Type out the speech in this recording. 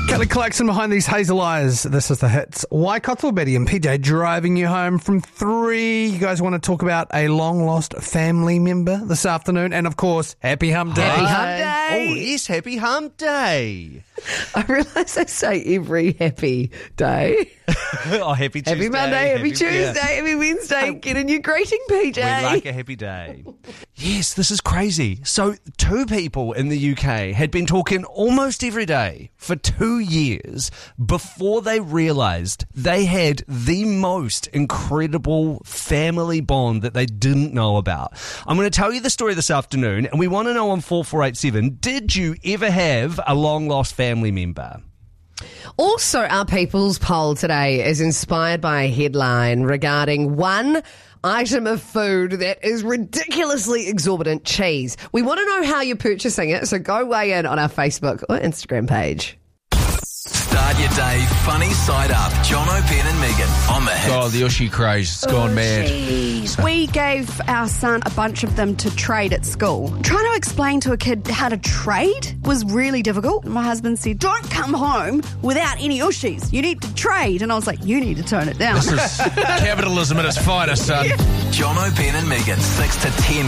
Kelly Clarkson behind these hazel eyes. This is the hits. Waikato, Betty and PJ driving you home from 3. You guys want to talk about a long-lost family member this afternoon? And, of course, Happy Hump Day. Happy Hump Day. Oh, yes, Happy Hump Day. I realise I say every happy day. Oh, happy Tuesday. Happy Monday, happy Tuesday, happy Wednesday. Get a new greeting, PJ. We like a happy day. Yes, this is crazy. So 2 people in the UK had been talking almost every day for 2 years before they realised they had the most incredible family bond that they didn't know about. I'm going to tell you the story this afternoon, and we want to know on 4487, did you ever have a long-lost family member? Also, our People's Poll today is inspired by a headline regarding one item of food that is ridiculously exorbitant: cheese. We want to know how you're purchasing it, so go weigh in on our Facebook or Instagram page. Start your day funny side up. Jono, Ben and Megan on the hits. God, the Ushi craze has gone mad. We gave our son a bunch of them to trade at school. Trying to explain to a kid how to trade was really difficult. My husband said, don't come home without any Ushis. You need to trade. And I was like, you need to tone it down. This is capitalism at its finest, son. Jono, Ben and Megan, 6 to 10